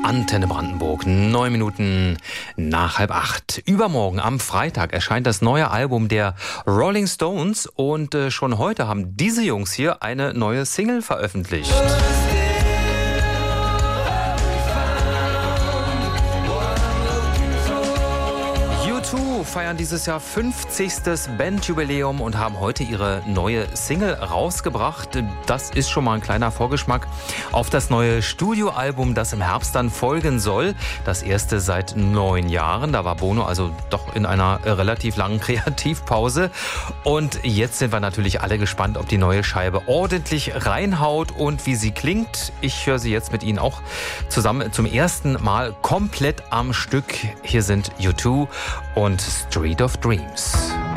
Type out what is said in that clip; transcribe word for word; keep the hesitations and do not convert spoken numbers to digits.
Antenne Brandenburg, neun Minuten nach halb acht. Übermorgen am Freitag erscheint das neue Album der Rolling Stones und äh, schon heute haben diese Jungs hier eine neue Single veröffentlicht. U zwei feiern dieses Jahr fünfzigstes Bandjubiläum und haben heute ihre neue Single rausgebracht. Das ist schon mal ein kleiner Vorgeschmack auf das neue Studioalbum, das im Herbst dann folgen soll. Das erste seit neun Jahren. Da war Bono also doch in einer relativ langen Kreativpause. Und jetzt sind wir natürlich alle gespannt, ob die neue Scheibe ordentlich reinhaut und wie sie klingt. Ich höre sie jetzt mit Ihnen auch zusammen zum ersten Mal komplett am Stück. Hier sind U zwei und Street of Dreams.